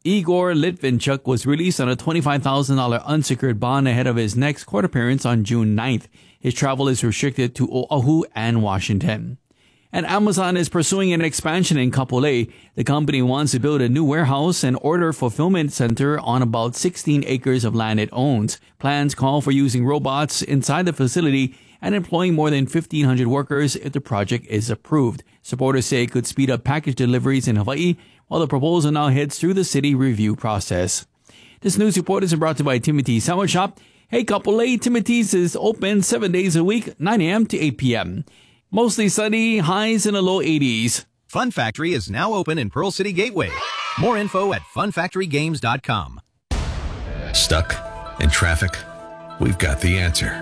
Igor Litvinchuk was released on a $25,000 unsecured bond ahead of his next court appearance on June 9th. His travel is restricted to Oahu and Washington. And Amazon is pursuing an expansion in Kapolei. The company wants to build a new warehouse and order fulfillment center on about 16 acres of land it owns. Plans call for using robots inside the facility and employing more than 1,500 workers if the project is approved. Supporters say it could speed up package deliveries in Hawaii, while the proposal now heads through the city review process. This news report is brought to you by Timothy's Sandwich Shop. Hey, Kapolei, Timothy's is open 7 days a week, 9 a.m. to 8 p.m. Mostly sunny, highs in the low 80s. Fun Factory is now open in Pearl City Gateway. More info at funfactorygames.com. Stuck in traffic? We've got the answer.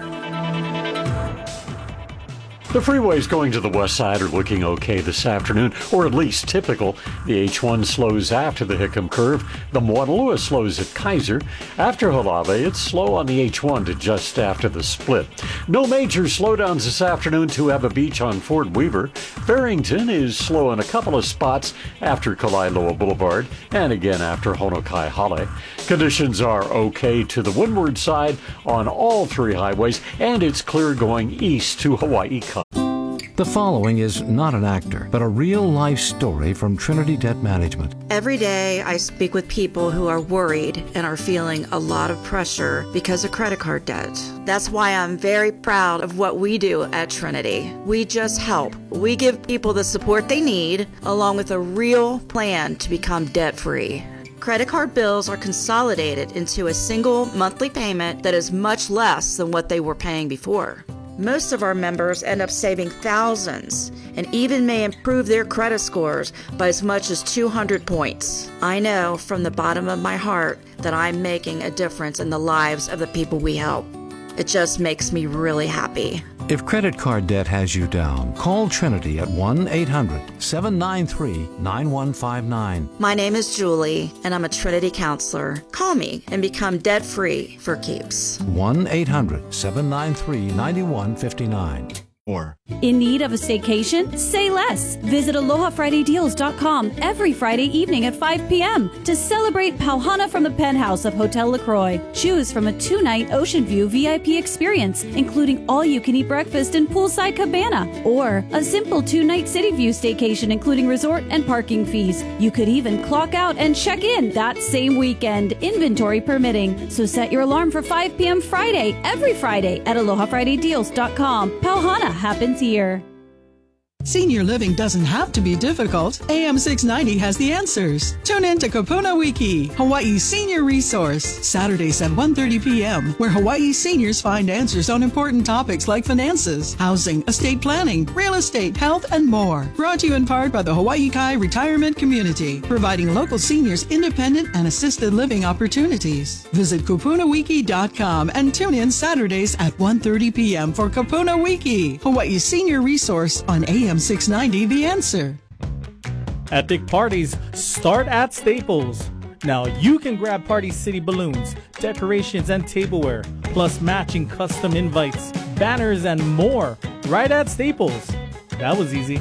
The freeways going to the west side are looking okay this afternoon, or at least typical. The H1 slows after the Hickam curve. The Moanalua slows at Kaiser. After Halave, it's slow on the H1 to just after the split. No major slowdowns this afternoon to Eva Beach on Fort Weaver. Farrington is slow in a couple of spots after Kalailoa Boulevard and again after Honokai Hale. Conditions are okay to the windward side on all three highways, and it's clear going east to Hawaii. The following is not an actor, but a real-life story from Trinity Debt Management. Every day I speak with people who are worried and are feeling a lot of pressure because of credit card debt. That's why I'm very proud of what we do at Trinity. We just help. We give people the support they need, along with a real plan to become debt-free. Credit card bills are consolidated into a single monthly payment that is much less than what they were paying before. Most of our members end up saving thousands and even may improve their credit scores by as much as 200 points. I know from the bottom of my heart that I'm making a difference in the lives of the people we help. It just makes me really happy. If credit card debt has you down, call Trinity at 1-800-793-9159. My name is Julie, and I'm a Trinity counselor. Call me and become debt-free for keeps. 1-800-793-9159. In need of a staycation? Say less. Visit AlohaFridayDeals.com every Friday evening at 5 p.m. to celebrate Pauhana from the penthouse of Hotel LaCroix. Choose from a 2-night Ocean View VIP experience, including all-you-can-eat breakfast and poolside cabana, or a simple 2-night City View staycation, including resort and parking fees. You could even clock out and check in that same weekend, inventory permitting. So set your alarm for 5 p.m. Friday, every Friday at AlohaFridayDeals.com. Pauhana happens here. Senior living doesn't have to be difficult. AM 690 has the answers. Tune in to Kapuna Wiki, Hawaii's senior resource, Saturdays at 1:30 p.m., where Hawaii seniors find answers on important topics like finances, housing, estate planning, real estate, health, and more. Brought to you in part by the Hawaii Kai Retirement Community, providing local seniors independent and assisted living opportunities. Visit kapunawiki.com and tune in Saturdays at 1:30 p.m. for Kapuna Wiki, Hawaii's senior resource on AM 690 The Answer. Epic parties start at Staples. Now you can grab Party City balloons, decorations, and tableware, plus matching custom invites, banners, and more right at Staples. That was easy.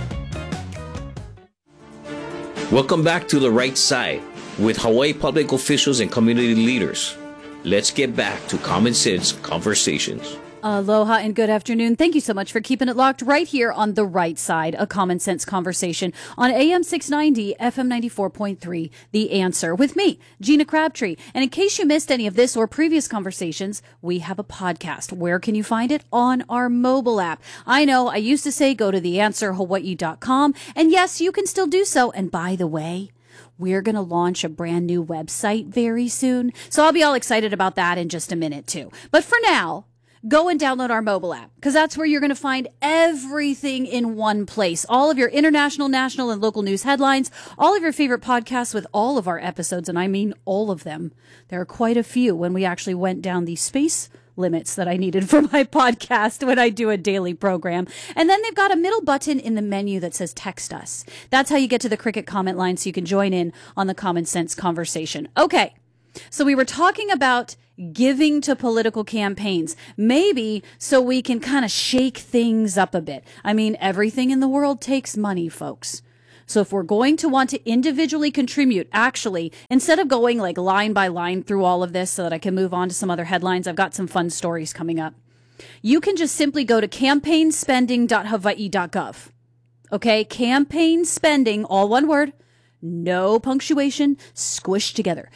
Welcome back to The Right Side with Hawaii public officials and community leaders. Let's get back to common sense conversations. Aloha and good afternoon. Thank you so much for keeping it locked right here on The Right Side, a common sense conversation on AM 690, FM 94.3, The Answer, with me, Gina Crabtree. And in case you missed any of this or previous conversations, we have a podcast. Where can you find it? On our mobile app. I know I used to say go to theanswerhawaii.com, and yes, you can still do so. And by the way, we're going to launch a brand new website very soon. So I'll be all excited about that in just a minute too. But for now, go and download our mobile app, because that's where you're going to find everything in one place. All of your international, national, and local news headlines, all of your favorite podcasts with all of our episodes, and I mean all of them. There are quite a few when we actually went down the space limits that I needed for my podcast when I do a daily program. And then they've got a middle button in the menu that says text us. That's how you get to the Cricket comment line so you can join in on the common sense conversation. Okay, so we were talking about giving to political campaigns, maybe so we can kind of shake things up a bit. I mean, everything in the world takes money, folks. So if we're going to want to individually contribute, actually, instead of going like line by line through all of this so that I can move on to some other headlines, I've got some fun stories coming up. You can just simply go to campaignspending.hawaii.gov. Okay, campaign spending, all one word, no punctuation, squished together.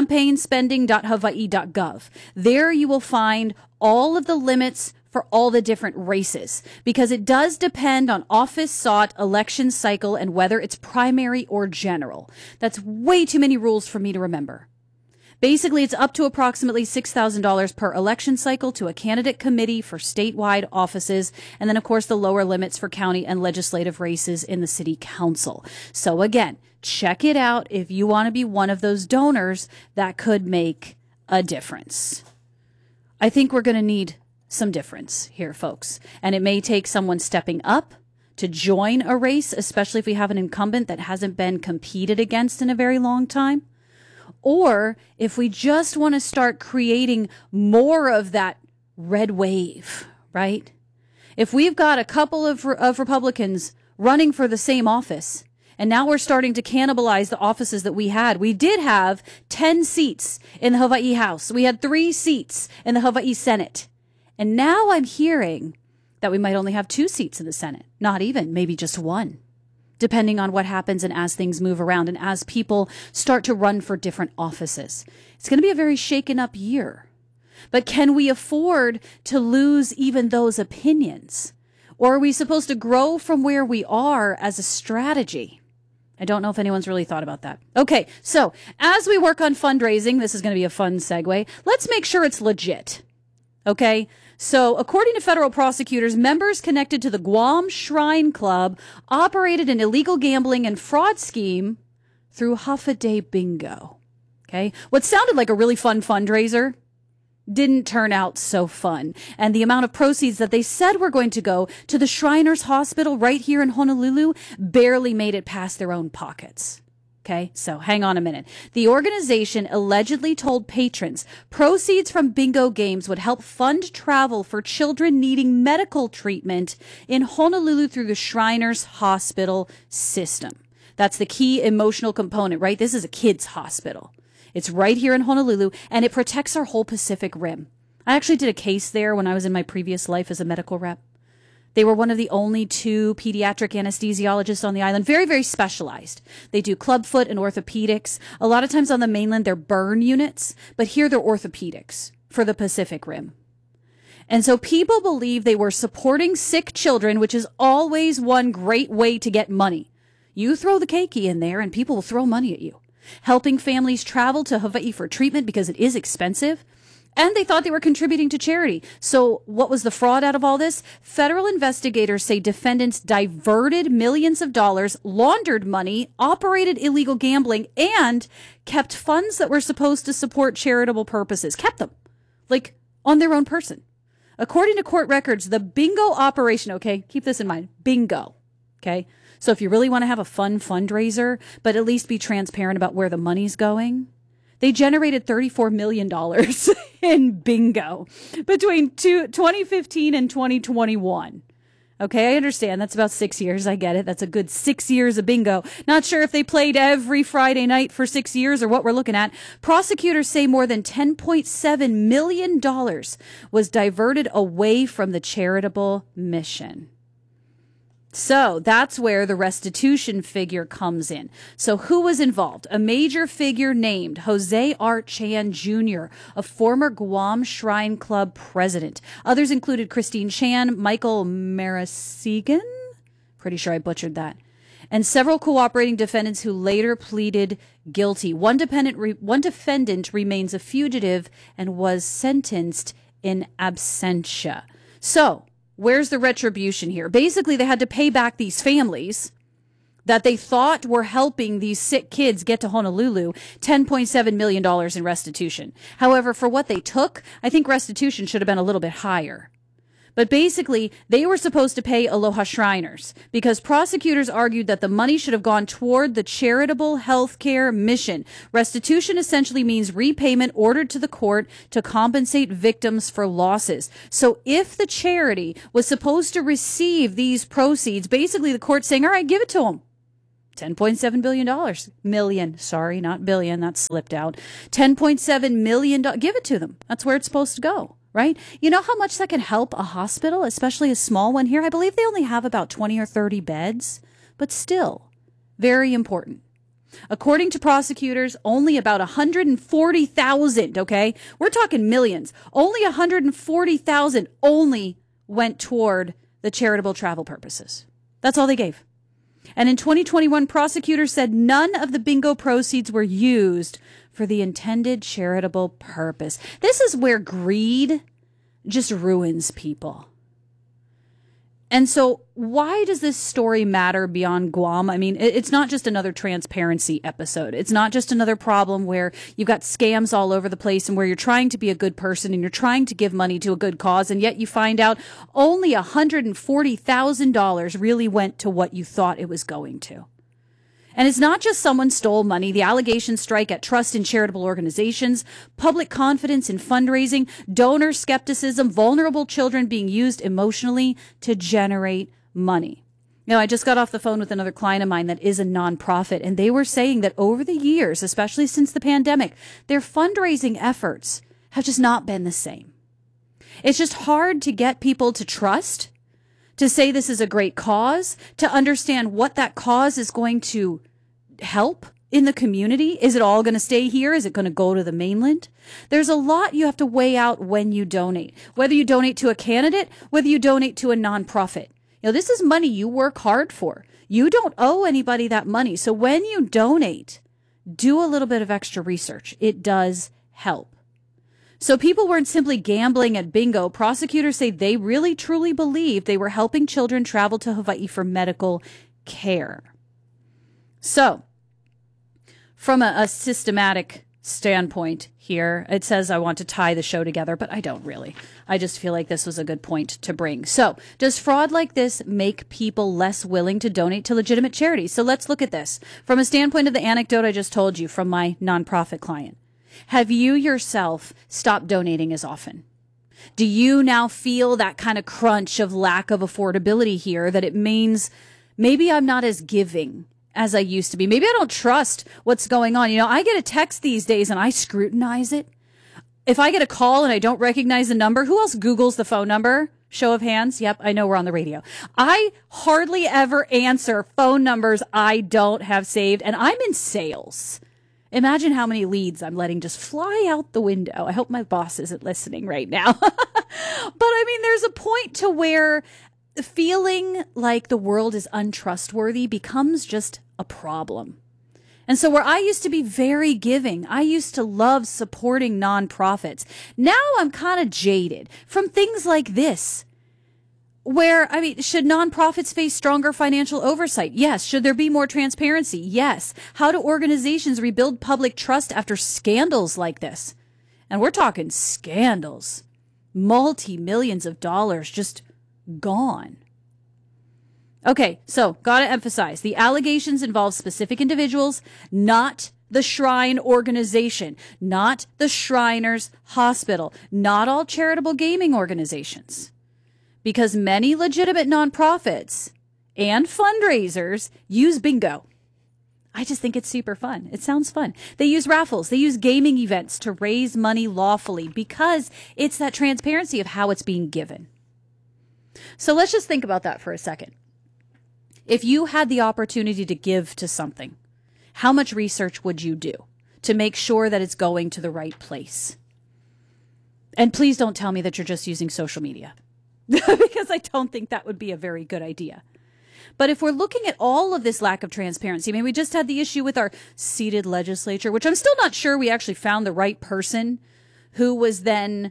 Campaignspending.hawaii.gov. There you will find all of the limits for all the different races, because it does depend on office sought, election cycle, and whether it's primary or general. That's way too many rules for me to remember. Basically, it's up to approximately $6,000 per election cycle to a candidate committee for statewide offices, and then, of course, the lower limits for county and legislative races in the city council. So again, check it out if you want to be one of those donors that could make a difference. I think we're going to need some difference here, folks. And it may take someone stepping up to join a race, especially if we have an incumbent that hasn't been competed against in a very long time. Or if we just want to start creating more of that red wave, right? If we've got a couple of Republicans running for the same office, and now we're starting to cannibalize the offices that we had. We did have 10 seats in the Hawaii House. We had 3 seats in the Hawaii Senate. And now I'm hearing that we might only have 2 seats in the Senate. Not even, maybe just 1. Depending on what happens and as things move around and as people start to run for different offices. It's going to be a very shaken up year. But can we afford to lose even those opinions? Or are we supposed to grow from where we are as a strategy? I don't know if anyone's really thought about that. Okay, so as we work on fundraising, this is going to be a fun segue. Let's make sure it's legit. Okay? So, according to federal prosecutors, members connected to the Guam Shrine Club operated an illegal gambling and fraud scheme through Hafa-Day Bingo. Okay? What sounded like a really fun fundraiser didn't turn out so fun. And the amount of proceeds that they said were going to go to the Shriners Hospital right here in Honolulu barely made it past their own pockets. Okay, so hang on a minute. The organization allegedly told patrons proceeds from bingo games would help fund travel for children needing medical treatment in Honolulu through the Shriners Hospital system. That's the key emotional component, right? This is a kids' hospital. It's right here in Honolulu, and it protects our whole Pacific Rim. I actually did a case there when I was in my previous life as a medical rep. They were one of the only 2 pediatric anesthesiologists on the island, very, very specialized. They do clubfoot and orthopedics. A lot of times on the mainland, they're burn units, but here they're orthopedics for the Pacific Rim. And so people believe they were supporting sick children, which is always one great way to get money. You throw the keiki in there and people will throw money at you. Helping families travel to Hawaii for treatment because it is expensive. And they thought they were contributing to charity. So what was the fraud out of all this? Federal investigators say defendants diverted millions of dollars, laundered money, operated illegal gambling, and kept funds that were supposed to support charitable purposes. Kept them, like, on their own person. According to court records, the bingo operation, okay, keep this in mind, bingo, okay? So if you really want to have a fun fundraiser, but at least be transparent about where the money's going, they generated $34 million in bingo between 2015 and 2021. Okay, I understand. That's about 6 years. I get it. That's a good 6 years of bingo. Not sure if they played every Friday night for 6 years or what we're looking at. Prosecutors say more than $10.7 million was diverted away from the charitable mission. So that's where the restitution figure comes in. So who was involved? A major figure named Jose R. Chan Jr., a former Guam Shrine Club president. Others included Christine Chan, Michael Marasigan, pretty sure I butchered that, and several cooperating defendants who later pleaded guilty. One defendant remains a fugitive and was sentenced in absentia. So where's the retribution here? Basically, they had to pay back these families that they thought were helping these sick kids get to Honolulu $10.7 million in restitution. However, for what they took, I think restitution should have been a little bit higher. But basically, they were supposed to pay Aloha Shriners because prosecutors argued that the money should have gone toward the charitable healthcare mission. Restitution essentially means repayment ordered to the court to compensate victims for losses. So if the charity was supposed to receive these proceeds, basically the court's saying, all right, give it to them. $10.7 million. Sorry, not billion. That slipped out. $10.7 million. Give it to them. That's where it's supposed to go, right? You know how much that can help a hospital, especially a small one here? I believe they only have about 20 or 30 beds, but still very important. According to prosecutors, only about 140,000, okay? We're talking millions. Only 140,000 only went toward the charitable travel purposes. That's all they gave. And in 2021, prosecutors said none of the bingo proceeds were used for the intended charitable purpose. This is where greed just ruins people. And so why does this story matter beyond Guam? I mean, it's not just another transparency episode. It's not just another problem where you've got scams all over the place and where you're trying to be a good person and you're trying to give money to a good cause, and yet you find out only $140,000 really went to what you thought it was going to. And it's not just someone stole money. The allegations strike at trust in charitable organizations, public confidence in fundraising, donor skepticism, vulnerable children being used emotionally to generate money. I just got off the phone with another client of mine that is a nonprofit, and they were saying that over the years, especially since the pandemic, their fundraising efforts have just not been the same. It's just hard to get people to trust, to say this is a great cause, to understand what that cause is going to help in the community. Is it all going to stay here? Is it going to go to the mainland? There's a lot you have to weigh out when you donate, whether you donate to a candidate, whether you donate to a nonprofit. This is money you work hard for. You don't owe anybody that money. So when you donate, do a little bit of extra research. It does help. So people weren't simply gambling at bingo. Prosecutors say they really truly believed they were helping children travel to Hawaii for medical care. So, from a systematic standpoint here, it says I want to tie the show together, but I don't really. I just feel like this was a good point to bring. So, does fraud like this make people less willing to donate to legitimate charities? So let's look at this from a standpoint of the anecdote I just told you from my nonprofit client. Have you yourself stopped donating as often? Do you now feel that kind of crunch of lack of affordability here, that it means maybe I'm not as giving as I used to be? Maybe I don't trust what's going on. I get a text these days and I scrutinize it. If I get a call and I don't recognize the number, who else Googles the phone number? Show of hands. Yep, I know we're on the radio. I hardly ever answer phone numbers I don't have saved, and I'm in sales. Imagine how many leads I'm letting just fly out the window. I hope my boss isn't listening right now. But I mean, there's a point to where feeling like the world is untrustworthy becomes just a problem. And so where I used to be very giving, I used to love supporting nonprofits. Now I'm kind of jaded from things like this. Where, should nonprofits face stronger financial oversight? Yes. Should there be more transparency? Yes. How do organizations rebuild public trust after scandals like this? And we're talking scandals. Multi-millions of dollars just gone. Okay, so gotta emphasize, the allegations involve specific individuals, not the Shrine organization, not the Shriners Hospital, not all charitable gaming organizations. Because many legitimate nonprofits and fundraisers use bingo. I just think it's super fun. It sounds fun. They use raffles. They use gaming events to raise money lawfully because it's that transparency of how it's being given. So let's just think about that for a second. If you had the opportunity to give to something, how much research would you do to make sure that it's going to the right place? And please don't tell me that you're just using social media, because I don't think that would be a very good idea. But if we're looking at all of this lack of transparency, we just had the issue with our seated legislature, which I'm still not sure we actually found the right person who was then,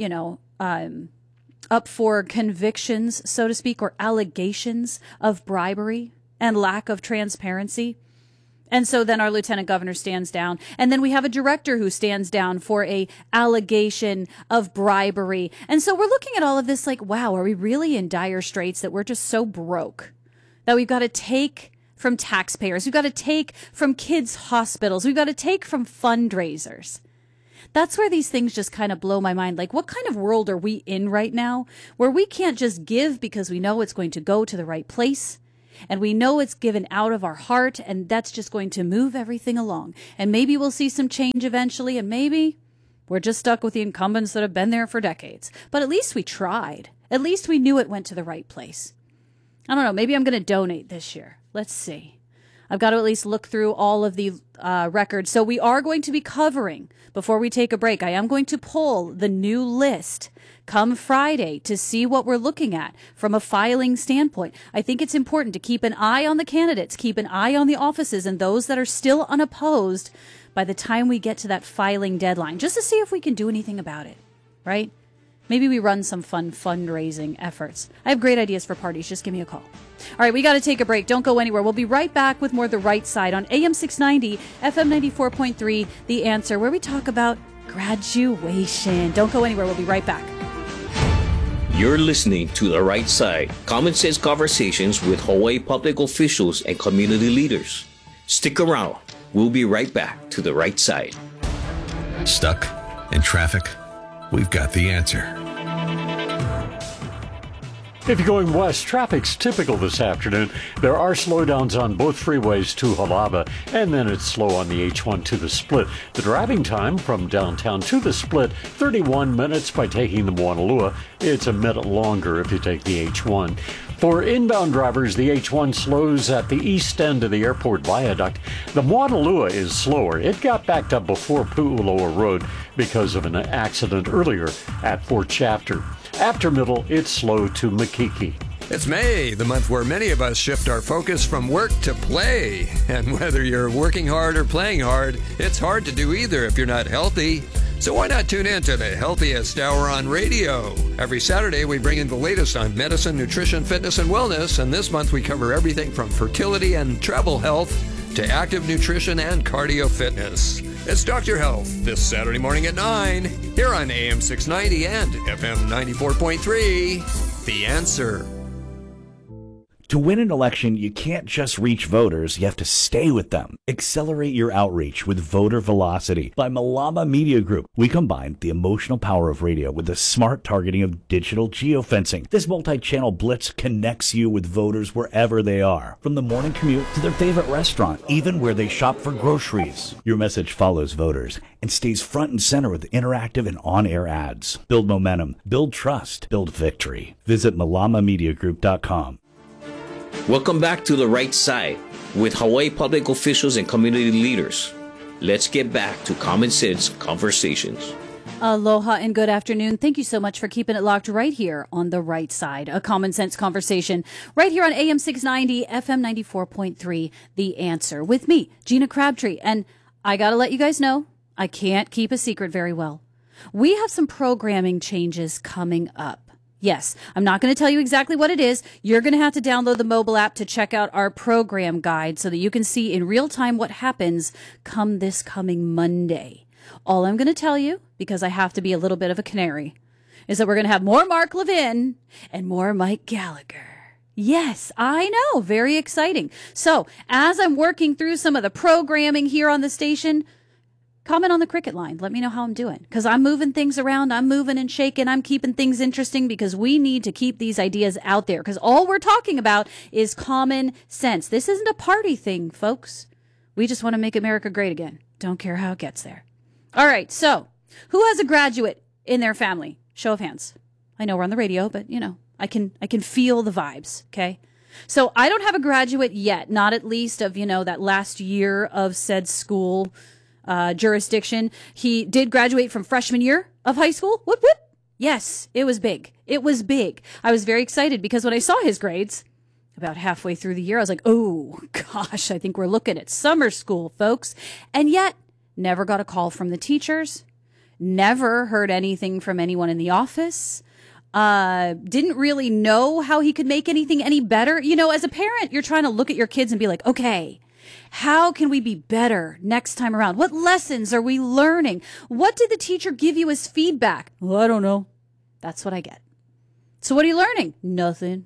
up for convictions, so to speak, or allegations of bribery and lack of transparency. And so then our lieutenant governor stands down. And then we have a director who stands down for a allegation of bribery. And so we're looking at all of this like, wow, are we really in dire straits that we're just so broke that we've got to take from taxpayers? We've got to take from kids' hospitals. We've got to take from fundraisers. That's where these things just kind of blow my mind. Like, what kind of world are we in right now where we can't just give because we know it's going to go to the right place? And we know it's given out of our heart, and that's just going to move everything along. And maybe we'll see some change eventually, and maybe we're just stuck with the incumbents that have been there for decades. But at least we tried. At least we knew it went to the right place. I don't know, maybe I'm going to donate this year. Let's see. I've got to at least look through all of the records. So we are going to be covering, before we take a break, I am going to pull the new list come Friday to see what we're looking at from a filing standpoint. I think it's important to keep an eye on the candidates, keep an eye on the offices and those that are still unopposed by the time we get to that filing deadline, just to see if we can do anything about it, right? Maybe we run some fun fundraising efforts. I have great ideas for parties. Just give me a call. All right, we got to take a break. Don't go anywhere. We'll be right back with more The Right Side on AM 690, FM 94.3, The Answer, where we talk about graduation. Don't go anywhere. We'll be right back. You're listening to The Right Side, common sense conversations with Hawaii public officials and community leaders. Stick around. We'll be right back to The Right Side. Stuck in traffic? We've got the answer. If you're going west, traffic's typical this afternoon. There are slowdowns on both freeways to Halava, and then it's slow on the H1 to the Split. The driving time from downtown to the Split, 31 minutes by taking the Moanalua. It's a minute longer if you take the H1. For inbound drivers, the H1 slows at the east end of the airport viaduct. The Moanalua is slower. It got backed up before Pu'uloa Road because of an accident earlier at Fort Shafter. After Middle, it's slow to Makiki. It's May, the month where many of us shift our focus from work to play. And whether you're working hard or playing hard, it's hard to do either if you're not healthy. So why not tune in to the Healthiest Hour on radio? Every Saturday, we bring in the latest on medicine, nutrition, fitness, and wellness. And this month, we cover everything from fertility and travel health to active nutrition and cardio fitness. It's Dr. Health this Saturday morning at 9 here on AM 690 and FM 94.3. The Answer. To win an election, you can't just reach voters, you have to stay with them. Accelerate your outreach with Voter Velocity by Malama Media Group. We combine the emotional power of radio with the smart targeting of digital geofencing. This multi-channel blitz connects you with voters wherever they are, from the morning commute to their favorite restaurant, even where they shop for groceries. Your message follows voters and stays front and center with interactive and on-air ads. Build momentum, build trust, build victory. Visit malamamediagroup.com. Welcome back to The Right Side with Hawaii public officials and community leaders. Let's get back to common sense conversations. Aloha and good afternoon. Thank you so much for keeping it locked right here on The Right Side, a common sense conversation right here on AM 690, FM 94.3, The Answer, with me, Gina Crabtree. And I got to let you guys know, I can't keep a secret very well. We have some programming changes coming up. Yes, I'm not going to tell you exactly what it is. You're going to have to download the mobile app to check out our program guide so that you can see in real time what happens come this coming Monday. All I'm going to tell you, because I have to be a little bit of a canary, is that we're going to have more Mark Levin and more Mike Gallagher. Yes, I know. Very exciting. So as I'm working through some of the programming here on the station, comment on the Cricket line. Let me know how I'm doing, because I'm moving things around. I'm moving and shaking. I'm keeping things interesting because we need to keep these ideas out there, because all we're talking about is common sense. This isn't a party thing, folks. We just want to make America great again. Don't care how it gets there. All right. So who has a graduate in their family? Show of hands. I know we're on the radio, but you know, I can feel the vibes. Okay. So I don't have a graduate yet, not at least of, you know, that last year of said school jurisdiction. He did graduate from freshman year of high school. Whoop, whoop. Yes, it was big. It was big. I was very excited because when I saw his grades about halfway through the year, I was like, oh gosh, I think we're looking at summer school, folks. And yet never got a call from the teachers, never heard anything from anyone in the office. Didn't really know how he could make anything any better. You know, as a parent, you're trying to look at your kids and be like, okay, how can we be better next time around? What lessons are we learning? What did the teacher give you as feedback? Well, I don't know. That's what I get. So what are you learning? Nothing.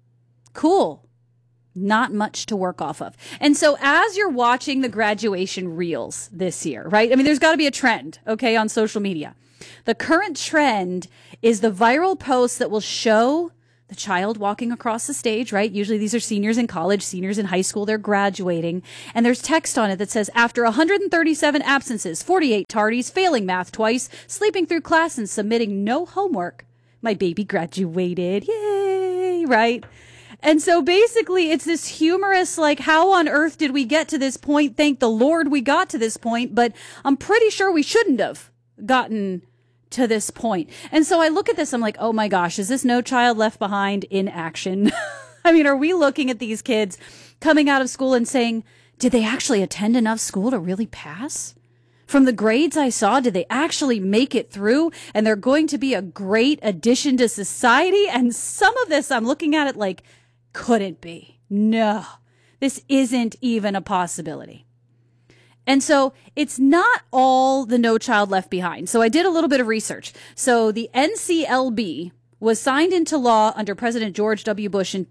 Cool. Not much to work off of. And so as you're watching the graduation reels this year, right? I mean, there's got to be a trend, okay, on social media. The current trend is the viral posts that will show the child walking across the stage, right? Usually these are seniors in college, seniors in high school, they're graduating. And there's text on it that says, after 137 absences, 48 tardies, failing math twice, sleeping through class and submitting no homework, my baby graduated. Yay, right? And so basically it's this humorous, like, how on earth did we get to this point? Thank the Lord we got to this point, but I'm pretty sure we shouldn't have gotten to this point. And so I look at this, I'm like, oh my gosh, is this No Child Left Behind in action? I mean, are we looking at these kids coming out of school and saying, did they actually attend enough school to really pass? From the grades I saw, did they actually make it through? And they're going to be a great addition to society? And some of this, I'm looking at it like, couldn't be. No, this isn't even a possibility. And so it's not all the No Child Left Behind. So I did a little bit of research. So the NCLB was signed into law under President George W. Bush in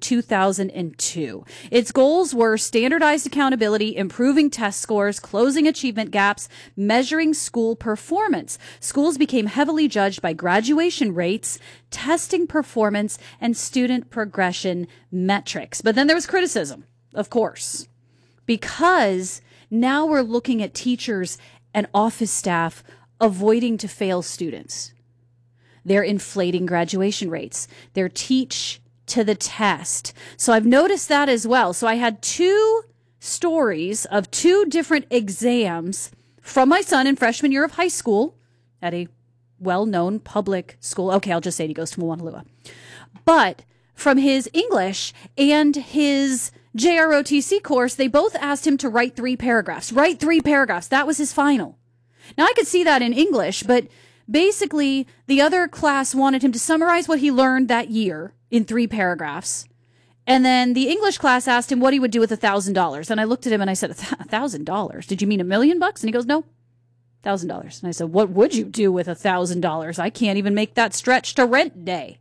2002. Its goals were standardized accountability, improving test scores, closing achievement gaps, measuring school performance. Schools became heavily judged by graduation rates, testing performance, and student progression metrics. But then there was criticism, of course, because now we're looking at teachers and office staff avoiding to fail students. They're inflating graduation rates. They're teach to the test. So I've noticed that as well. So I had 2 stories of 2 different exams from my son in freshman year of high school at a well-known public school. Okay, I'll just say he goes to Moanalua. But from his English and his JROTC course, they both asked him to write 3 paragraphs. Write 3 paragraphs. That was his final. Now, I could see that in English, but basically, the other class wanted him to summarize what he learned that year in 3 paragraphs. And then the English class asked him what he would do with $1,000. And I looked at him and I said, $1,000? Did you mean $1 million? And he goes, no, $1,000. And I said, what would you do with $1,000? I can't even make that stretch to rent day.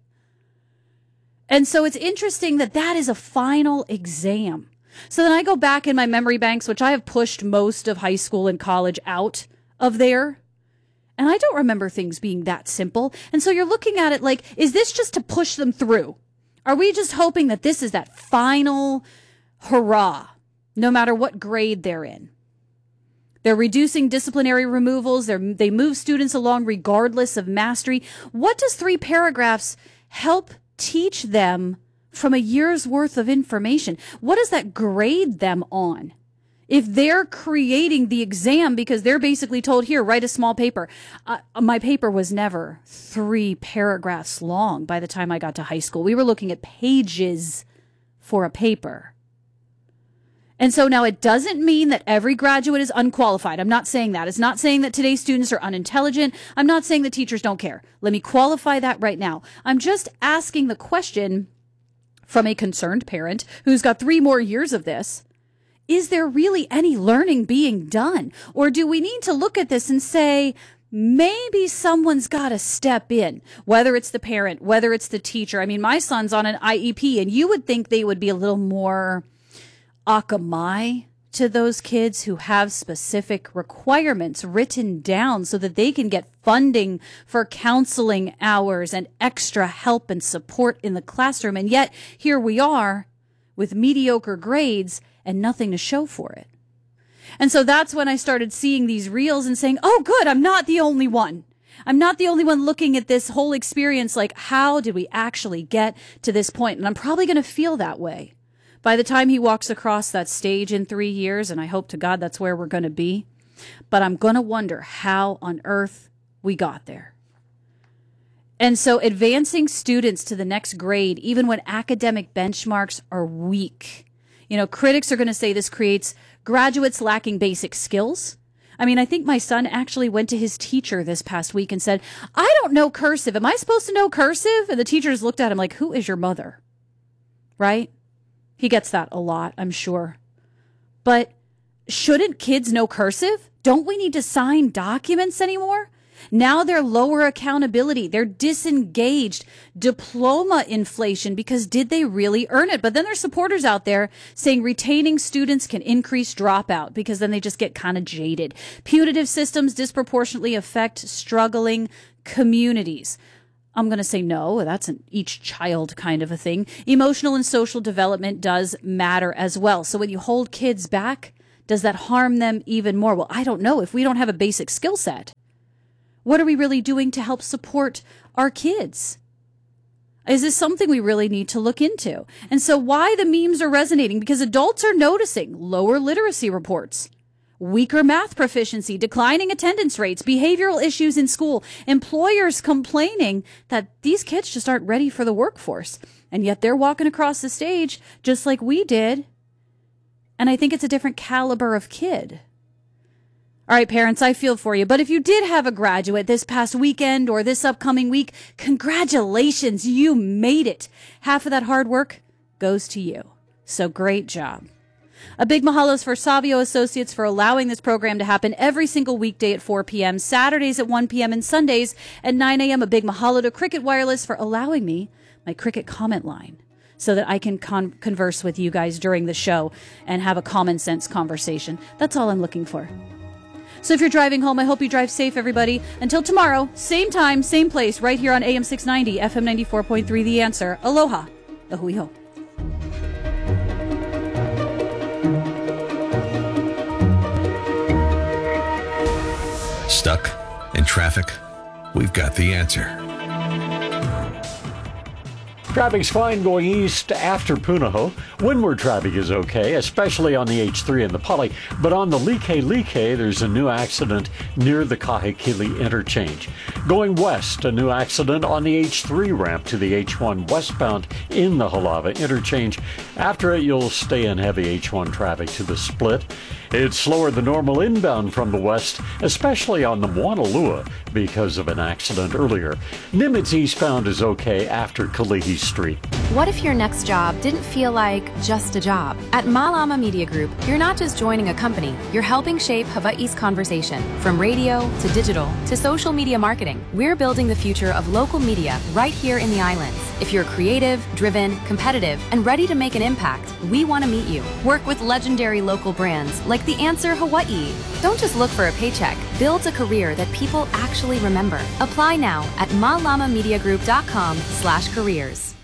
And so it's interesting that that is a final exam. So then I go back in my memory banks, which I have pushed most of high school and college out of there. And I don't remember things being that simple. And so you're looking at it like, is this just to push them through? Are we just hoping that this is that final hurrah, no matter what grade they're in? They're reducing disciplinary removals. They move students along regardless of mastery. What does 3 paragraphs help teach them from a year's worth of information? What does that grade them on? If they're creating the exam because they're basically told, here, write a small paper. My paper was never 3 paragraphs long by the time I got to high school. We were looking at pages for a paper. And so now it doesn't mean that every graduate is unqualified. I'm not saying that. It's not saying that today's students are unintelligent. I'm not saying that teachers don't care. Let me qualify that right now. I'm just asking the question from a concerned parent who's got 3 more years of this. Is there really any learning being done? Or do we need to look at this and say, maybe someone's got to step in, whether it's the parent, whether it's the teacher? I mean, my son's on an IEP, and you would think they would be a little more akamai to those kids who have specific requirements written down so that they can get funding for counseling hours and extra help and support in the classroom. And yet here we are with mediocre grades and nothing to show for it. And so that's when I started seeing these reels and saying, oh, good, I'm not the only one. I'm not the only one looking at this whole experience like, how did we actually get to this point? And I'm probably going to feel that way by the time he walks across that stage in 3 years, and I hope to God that's where we're going to be. But I'm going to wonder how on earth we got there. And so advancing students to the next grade, even when academic benchmarks are weak, you know, critics are going to say this creates graduates lacking basic skills. I mean, I think my son actually went to his teacher this past week and said, I don't know cursive. Am I supposed to know cursive? And the teachers looked at him like, who is your mother? Right? He gets that a lot, I'm sure. But shouldn't kids know cursive? Don't we need to sign documents anymore? Now they're lower accountability. They're disengaged. Diploma inflation, because did they really earn it? But then there's supporters out there saying retaining students can increase dropout because then they just get kind of jaded. Punitive systems disproportionately affect struggling communities. I'm going to say no. That's an each child kind of a thing. Emotional and social development does matter as well. So when you hold kids back, does that harm them even more? Well, I don't know. If we don't have a basic skill set, what are we really doing to help support our kids? Is this something we really need to look into? And so why the memes are resonating? Because adults are noticing lower literacy reports, weaker math proficiency, declining attendance rates, behavioral issues in school, employers complaining that these kids just aren't ready for the workforce. And yet they're walking across the stage just like we did. And I think it's a different caliber of kid. All right, parents, I feel for you. But if you did have a graduate this past weekend or this upcoming week, congratulations, you made it. Half of that hard work goes to you. So great job. A big mahalos for Savio Associates for allowing this program to happen every single weekday at 4 p.m., Saturdays at 1 p.m., and Sundays at 9 a.m. A big mahalo to Cricket Wireless for allowing me my Cricket comment line so that I can converse with you guys during the show and have a common sense conversation. That's all I'm looking for. So if you're driving home, I hope you drive safe, everybody. Until tomorrow, same time, same place, right here on AM 690, FM 94.3, The Answer. Aloha. Ahui ho. Stuck in traffic? We've got the answer. Traffic's fine going east after Punahou. Windward traffic is okay, especially on the H3 and the Poly. But on the Like, there's a new accident near the Kahekili interchange. Going west, a new accident on the H3 ramp to the H1 westbound in the Halava interchange. After it, you'll stay in heavy H1 traffic to the split. It's slower than normal inbound from the west, especially on the Moanalua because of an accident earlier. Nimitz eastbound is okay after Kalihi Street. What if your next job didn't feel like just a job? At Malama Media Group, you're not just joining a company, you're helping shape Hawaii's conversation. From radio to digital to social media marketing, we're building the future of local media right here in the islands. If you're creative, driven, competitive, and ready to make an impact, we want to meet you. Work with legendary local brands like The Answer Hawaii. Don't just look for a paycheck. Build a career that people actually remember. Apply now at malamamediagroup.com/careers.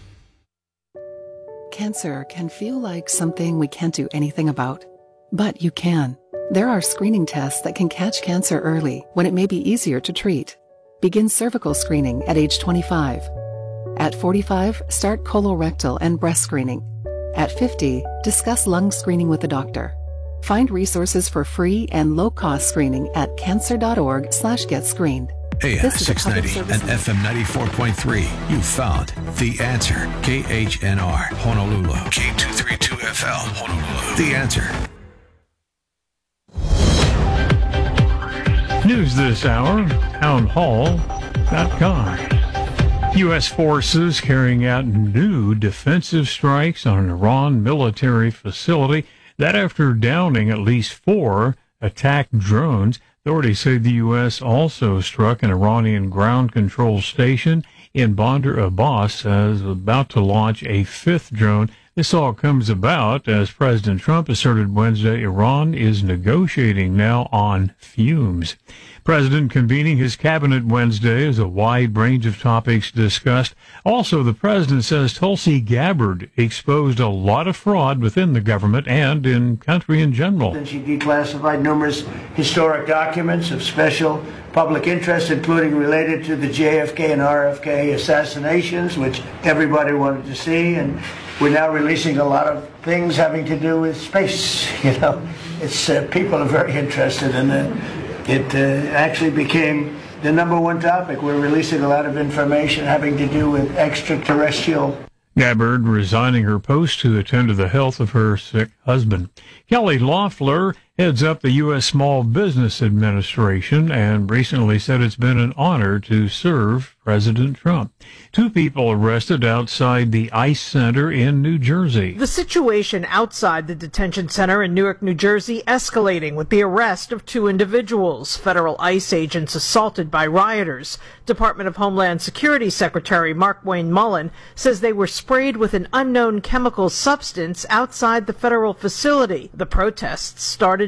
Cancer can feel like something we can't do anything about. But you can. There are screening tests that can catch cancer early when it may be easier to treat. Begin cervical screening at age 25. At 45, start colorectal and breast screening. At 50, discuss lung screening with a doctor. Find resources for free and low-cost screening at cancer.org/getscreened. AM 690 and FM 94.3. You found The Answer. KHNR, Honolulu. K232FL, Honolulu. The Answer. News this hour, townhall.com. U.S. forces carrying out new defensive strikes on an Iran military facility. That after downing at least 4 attack drones. Authorities say the U.S. also struck an Iranian ground control station in Bandar Abbas as about to launch a 5th drone. This all comes about as President Trump asserted Wednesday Iran is negotiating now on fumes. President convening his cabinet Wednesday as a wide range of topics discussed. Also, the president says Tulsi Gabbard exposed a lot of fraud within the government and in country in general. She declassified numerous historic documents of special public interest, including related to the JFK and RFK assassinations, which everybody wanted to see, and we're now releasing a lot of things having to do with space. You know, it's people are very interested in it. It actually became the #1 topic. We're releasing a lot of information having to do with extraterrestrial. Gabbard resigning her post to attend to the health of her sick husband. Kelly Loeffler heads up the U.S. Small Business Administration and recently said it's been an honor to serve President Trump. 2 people arrested outside the ICE Center in New Jersey. The situation outside the detention center in Newark, New Jersey, escalating with the arrest of 2 individuals, federal ICE agents assaulted by rioters. Department of Homeland Security Secretary Mark Wayne Mullen says they were sprayed with an unknown chemical substance outside the federal facility. The protests started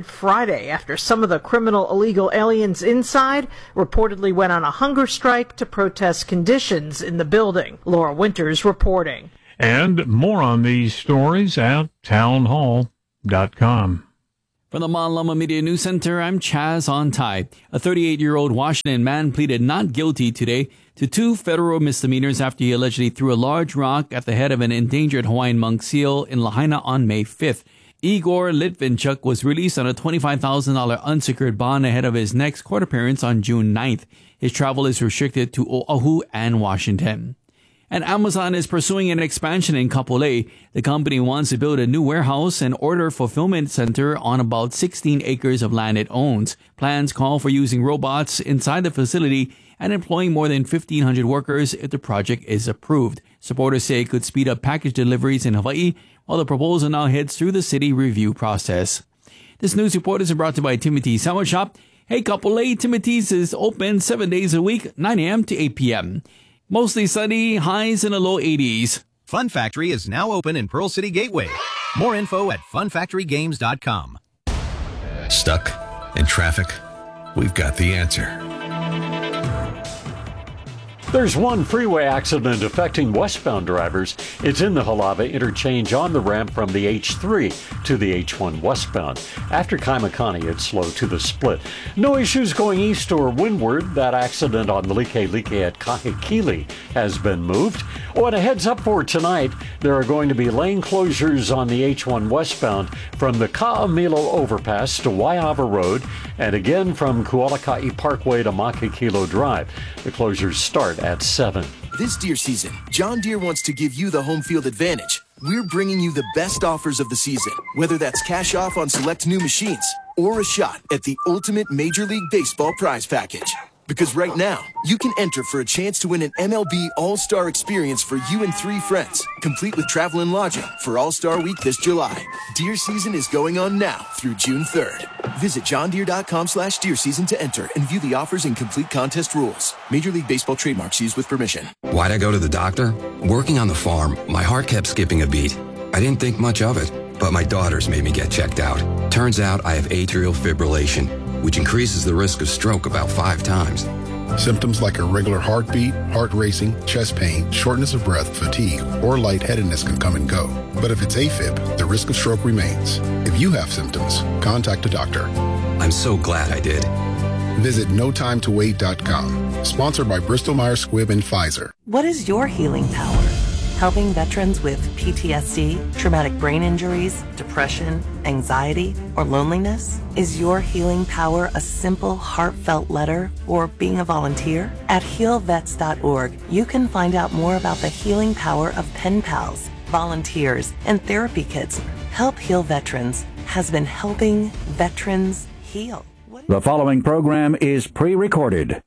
started Friday after some of the criminal illegal aliens inside reportedly went on a hunger strike to protest conditions in the building. Laura Winters reporting. And more on these stories at townhall.com. From the Malama Media News Center, I'm Chaz Ontai. A 38-year-old Washington man pleaded not guilty today to 2 federal misdemeanors after he allegedly threw a large rock at the head of an endangered Hawaiian monk seal in Lahaina on May 5th. Igor Litvinchuk was released on a $25,000 unsecured bond ahead of his next court appearance on June 9th. His travel is restricted to Oahu and Washington. And Amazon is pursuing an expansion in Kapolei. The company wants to build a new warehouse and order fulfillment center on about 16 acres of land it owns. Plans call for using robots inside the facility and employing more than 1,500 workers if the project is approved. Supporters say it could speed up package deliveries in Hawaii, while the proposal now heads through the city review process. This news report is brought to you by Timothy Sandwich Shop. Hey, Kapolei, Timothy's is open 7 days a week, 9 a.m. to 8 p.m. Mostly sunny, highs in the low 80s. Fun Factory is now open in Pearl City Gateway. More info at funfactorygames.com. Stuck in traffic? We've got the answer. There's one freeway accident affecting westbound drivers. It's in the Halava interchange on the ramp from the H3 to the H1 westbound. After Kaimakani, it's slow to the split. No issues going east or windward. That accident on the Like at Kahekili has been moved. Oh, and a heads up for tonight, there are going to be lane closures on the H1 westbound from the Ka'amilo overpass to Waiava Road and again from Kualakai Parkway to Makakilo Drive. The closures start at 7. This deer season, John Deere wants to give you the home field advantage. We're bringing you the best offers of the season, whether that's cash off on select new machines or a shot at the ultimate Major League Baseball prize package. Because right now, you can enter for a chance to win an MLB All-Star experience for you and 3 friends, complete with travel and lodging for All-Star Week this July. Deer season is going on now through June 3rd. Visit johndeere.com/deer season to enter and view the offers and complete contest rules. Major League Baseball trademarks used with permission. Why'd I go to the doctor? Working on the farm, my heart kept skipping a beat. I didn't think much of it, but my daughters made me get checked out. Turns out I have atrial fibrillation, which increases the risk of stroke about 5 times. Symptoms like irregular heartbeat, heart racing, chest pain, shortness of breath, fatigue, or lightheadedness can come and go. But if it's AFib, the risk of stroke remains. If you have symptoms, contact a doctor. I'm so glad I did. Visit notimetowait.com. Sponsored by Bristol Myers Squibb and Pfizer. What is your healing power? Helping veterans with PTSD, traumatic brain injuries, depression, anxiety, or loneliness? Is your healing power a simple, heartfelt letter or being a volunteer? At healvets.org, you can find out more about the healing power of pen pals, volunteers, and therapy kits. Help Heal Veterans has been helping veterans heal. The following program is pre-recorded.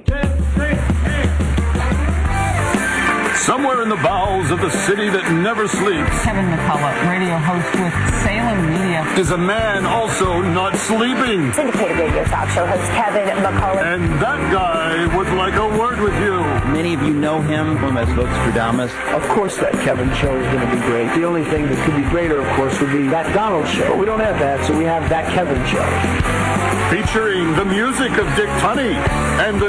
Somewhere in the bowels of the city that never sleeps, Kevin McCullough, radio host with Salem Media, is a man also not sleeping. Syndicated radio talk show host Kevin McCullough. And that guy would like a word with you. Many of you know him from as Nostradamus. Of course that Kevin show is going to be great. The only thing that could be greater, of course, would be that Donald show. But we don't have that, so we have that Kevin show. Featuring the music of Dick Tunney and